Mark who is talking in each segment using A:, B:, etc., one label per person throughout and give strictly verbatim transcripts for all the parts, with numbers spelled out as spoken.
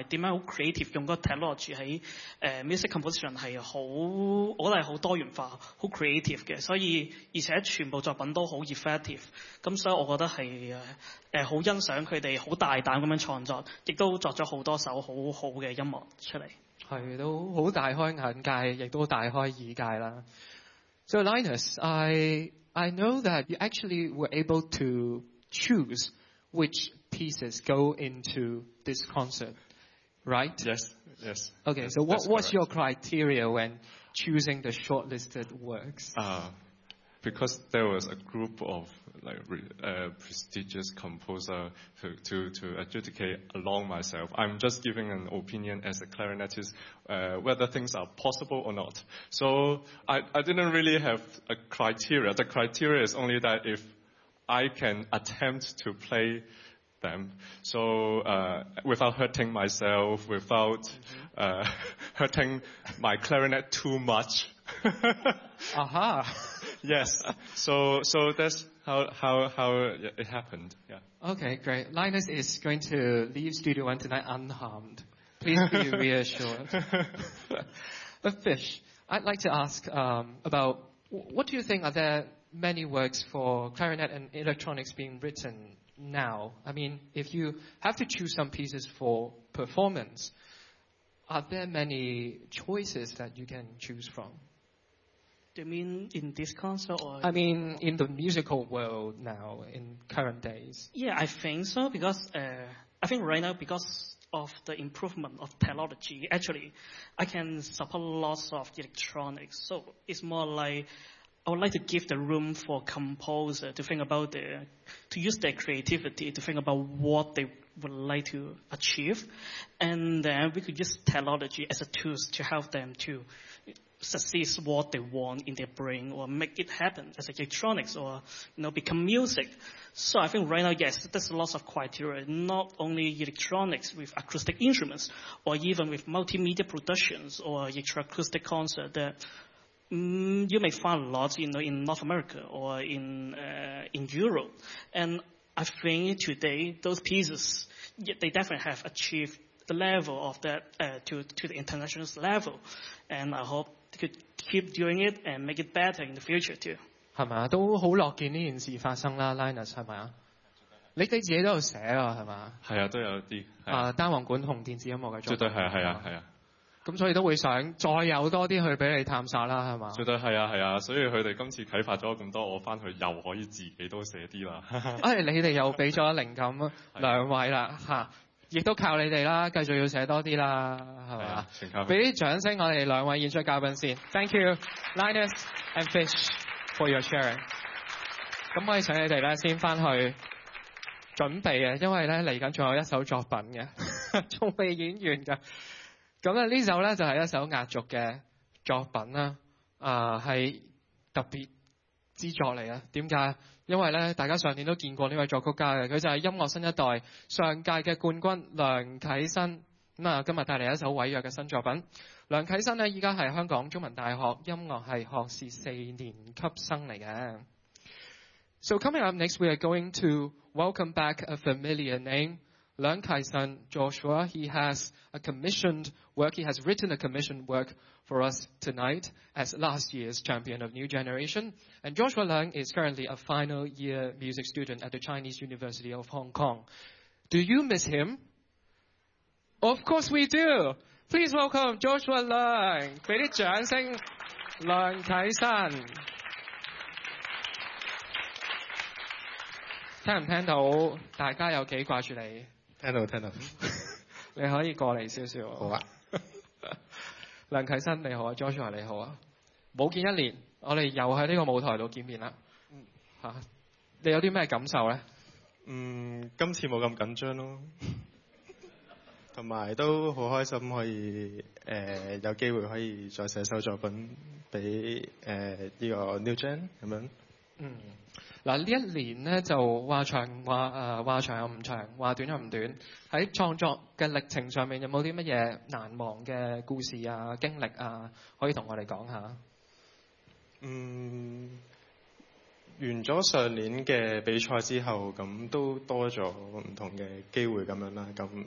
A: 點樣好 creative 用嗰個 technology 喺誒、呃、music composition 係好，我覺得係好多元化、好 creative 嘅，所以而且全部作品都好 effective，咁所以我覺得係誒誒好欣賞佢哋好大膽咁樣創作，亦都作咗好多首好好嘅音樂出嚟。係都好大開眼界，亦都大開耳界啦。So Linus, I I know that you actually were able to choose which pieces go into this concert, right?
B: Yes, yes.
A: Okay,
B: yes,
A: so what, what's
B: correct.
A: your criteria when choosing the shortlisted works?
B: Uh, because there was a group of like uh, prestigious composer to, to, to adjudicate along myself. I'm just giving an opinion as a clarinetist uh, whether things are possible or not. So I, I didn't really have a criteria. The criteria is only that if I can attempt to play them. So uh, without hurting myself, without mm-hmm. uh, hurting my clarinet too much. Aha. Yes. So so that's how how how it happened. Yeah. Okay, great. Linus is going to leave Studio One tonight unharmed. Please be reassured. But Fish, I'd like to ask um, about what do you think, are there many works for clarinet and electronics being written now? I mean, if you have to choose some pieces for performance, are there many choices that you can choose from? Do you mean in this concert or? I mean, in the musical world now, in current days. Yeah, I think so, because uh, I think right now, because of the improvement of technology, actually, I can support lots of electronics. So it's more like I would like to give the room for composer to think about the, to use their creativity to think about what they would like to achieve, and then we could use technology as a tool to help them to succeed what they want in their brain or make it happen as electronics or, you know, become music. So I think right now, yes, there's lots of criteria, not only electronics with acoustic instruments or even with multimedia productions or electroacoustic concert that mm, you may find a lot, you know, in North America or in uh, in Europe. And I think today those pieces, yeah, they definitely have achieved the level of that uh, to to the international level, and I hope they could keep doing it and make it better in the future too. 係咪啊？都好樂見呢件事發生啦 ，Linus 係咪啊？你哋自己都有寫啊，係嘛？係啊，都有啲。啊，單簧管同電子音樂嘅作品。絕對係啊，係啊，係啊。咁所以都會想再有多啲去俾你探索啦，係嘛？絕對係啊，係啊，所以佢哋今次啟發咗咁多，我翻去又可以自己都寫啲啦。誒，你哋又俾咗靈感兩位啦，嚇！亦都靠你哋啦，繼續要寫多啲啦，係嘛？俾啲掌聲我哋兩位演出嘉賓先。Thank you, Linus and Fish, for your sharing。咁可以請你哋咧先翻去準備嘅，因為咧嚟緊仲有一首作品嘅，仲未演完㗎。咁咧呢首咧就係一首壓軸嘅作品啦，啊係特別之作嚟啊！點解？因為咧，大家上年都見過呢位作曲家嘅，佢就係音樂新一代上屆嘅冠軍梁啟新。咁啊，今日帶嚟一首韋約嘅新作品。梁啟新呢，依家係香港中文大學音樂系學士四年級生嚟嘅。So coming up next, we are going to welcome back a familiar name, Leung Kai-sun Joshua. He has a commissioned work. He has written a commissioned work for us tonight as last year's champion of New Generation. And Joshua Leung is currently a final year music student at the Chinese University of Hong Kong. Do you miss him? Of course we do. Please welcome Joshua Leung. 俾啲掌聲，梁啟新。聽唔聽到？大家有幾掛住你？聽到聽到。你可以過嚟少少。好啊。梁啟新你好啊 ，Joshua 你好啊，冇見一年，我哋又喺呢個舞台度見面啦。嗯，嚇，你有啲咩感受咧？嗯，今次冇咁緊張咯，同埋都好開心可以誒、呃、有機會可以再寫首作品俾誒呢個 New Gen 咁樣。嗯。嗱呢一年咧就話長話誒話長又唔長，話短又唔短。喺創作嘅歷程上面有冇啲乜嘢難忘嘅故事啊、經歷啊，可以同我哋講下？嗯，完咗上年嘅比賽之後，咁都多咗唔同嘅機會咁樣啦。咁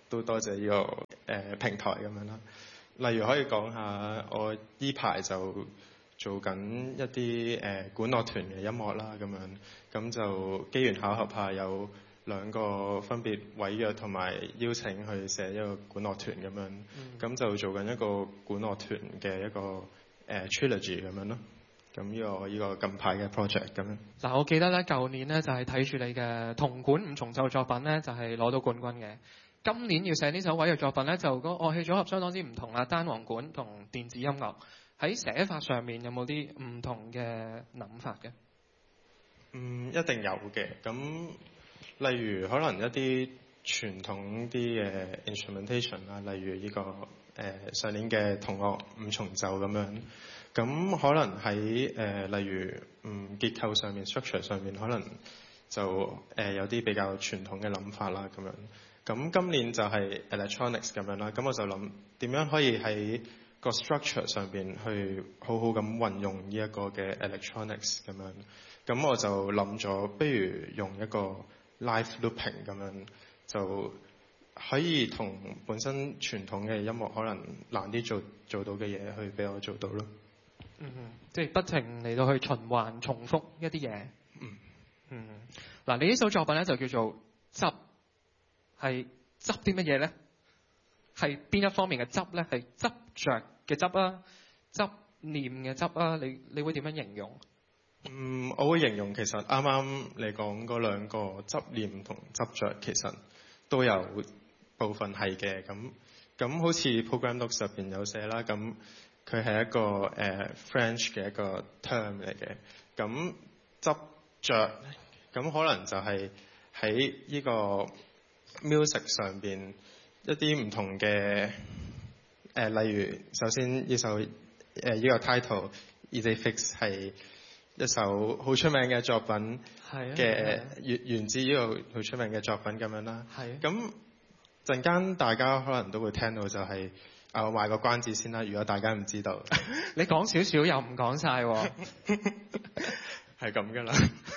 C: 都多謝呢、這個誒、呃、平台咁樣啦。例如可以講下我依排就做緊一啲誒、呃、管樂團嘅音樂啦，咁樣咁就機緣巧合下有兩個分別委約同埋邀請去寫一個管樂團咁樣，咁、嗯、就做緊一個管樂團嘅一個誒、呃、trilogy 咁樣咯。咁呢、這個呢、這個近排嘅 project 咁樣。
D: 嗱，我記得咧，舊年咧就係睇住你嘅銅管五重奏作品咧，就係、是、攞到冠軍嘅。今年要寫呢首委約作品咧，就個樂器組合相當之唔同啦，單簧管同電子音樂。喺寫法上面有冇啲唔同嘅諗法嘅？
C: 嗯，一定有嘅。咁例如可能一啲傳統啲嘅 instrumentation 啦，例如呢、這個誒、呃、上年嘅銅樂五重奏咁樣。咁可能喺誒、呃、例如嗯結構上面 structure 上面，可能就誒、呃、有啲比較傳統嘅諗法啦咁樣。咁今年就係 electronics 咁樣啦。咁我就諗點樣可以喺個 structure 上邊去好好咁運用呢一個嘅 electronics 咁樣。咁我就諗咗，不如用一個 live looping 咁樣，就可以同本身傳統嘅音樂可能難啲做做到嘅嘢，去俾我做到咯。
D: 嗯，即係不停嚟到去循環重複一啲嘢。
C: 嗯
D: 嗯，嗱，你呢首作品咧就叫做執，係執啲乜嘢咧？係邊一方面嘅執咧？係執着嘅執啊，執念嘅執啊？你你會點樣形容？
C: 嗯，我會形容其實啱啱你講嗰兩個執念同執着，其實都有部分係嘅。咁咁好似 program notes 入邊有寫啦，咁佢係一個誒、呃、French 嘅一個 term 嚟嘅。咁執着，咁可能就係喺呢個 music 上邊一啲唔同嘅誒、呃，例如首先呢首誒呢、呃這個 title Idée Fixe 係一首好出名嘅作品嘅，源源自呢個好出名嘅作品咁樣啦。係。咁陣間大家可能都會聽到就係、是、啊，我賣個關子先啦。如果大家唔知道，
D: 你講少少又唔講晒喎，
C: 係咁噶啦。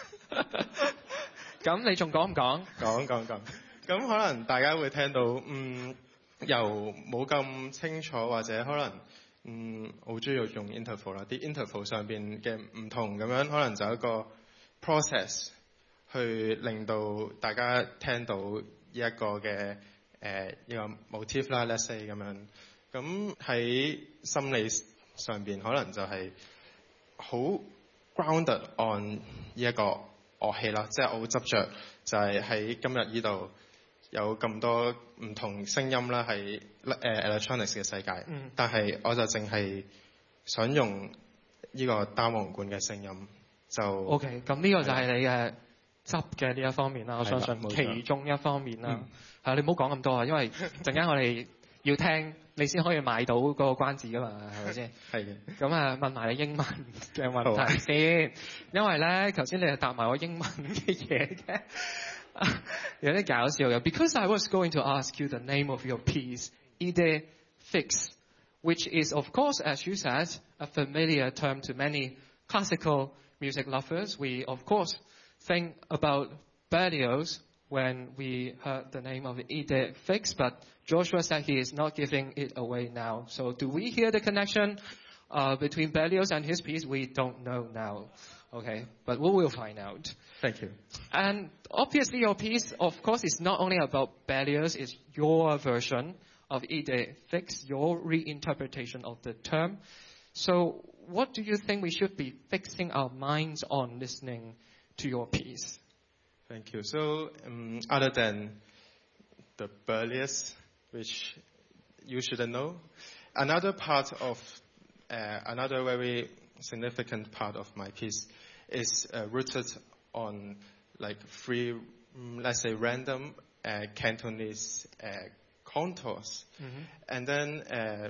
D: 咁你仲講唔講？
C: 講講講。咁可能大家會聽到，嗯，又冇咁清楚，或者可能。嗯，好中意用 interval 啦，啲 interval 上邊嘅唔同咁樣，可能就一個 process 去令到大家聽到呢一個嘅誒呢個 motif 啦 ，let's say 咁樣。咁喺心理上邊，可能就係好 grounded on 呢一個樂器啦，即係我好執着，就係喺今日呢度。有咁多唔同聲音啦，喺誒 electronics 嘅世界，嗯、但係我就淨係想用呢個單簧管嘅聲音就。
D: OK， 咁呢個就係你嘅執嘅呢一方面啦，我相信其中一方面啦。係、嗯、啊，你唔好講咁多啊，因為陣間我哋要聽，你先可以買到嗰個關子噶嘛，係咪先？係嘅。咁啊，問埋你英文嘅問題先，啊、因為咧頭先你係答埋我英文嘅嘢嘅。有啲搞笑嘅 because I was going to ask you the name of your piece, Idée Fixe, which is of course, as you said, a familiar term to many classical music lovers. We of course think about Berlioz when we heard the name of Idée Fixe, but Joshua said he is not giving it away now. So do we hear the connection uh, between Berlioz and his piece? We don't know now. Okay, but we will find out.
C: Thank you.
D: And obviously your piece, of course, is not only about Berlioz, it's your version of Idée Fixe, your reinterpretation of the term. So what do you think we should be fixing our minds on listening to your piece?
C: Thank you. So um, other than the Berlioz, which you shouldn't know, another part of, uh, another very significant part of my piece is uh, rooted on like three, let's say, random uh, Cantonese uh, contours. Mm-hmm. And then uh,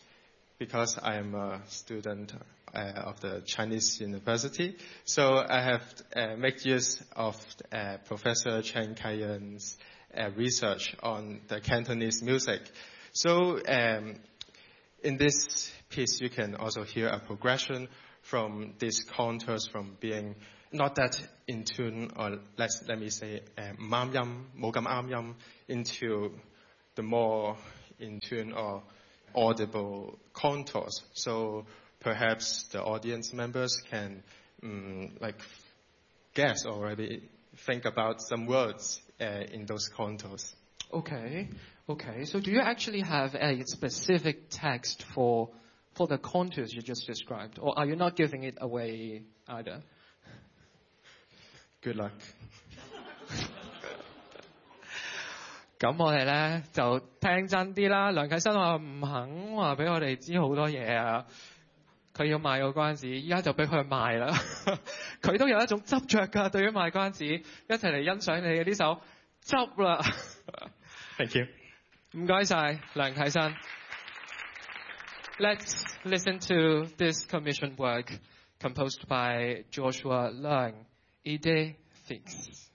C: because I'm a student uh, of the Chinese University, so I have uh, made use of uh, Professor Chen Kaiyan's uh, research on the Cantonese music. So um, in this piece, you can also hear a progression from these contours from being not that in tune, or let's, let me say, 啱音冇咁啱音 into the more in tune or audible contours. So perhaps the audience members can um, like guess or maybe think about some words uh, in those contours.
D: Okay, okay. So do you actually have a specific text for for the contours you just described, or are you not giving it away either?
C: Good luck.
D: 咁我哋咧就聽真啲啦。梁啟新話唔肯話俾我哋知好多嘢啊，佢要賣個關子，依家就俾佢賣啦。佢都有一種執着㗎，對於賣關子，一齊嚟欣賞你嘅呢首執啦。
C: Thank you.
D: 唔該晒，梁啟新。Let's listen to this commissioned work composed by Joshua Leung, Idée fixe.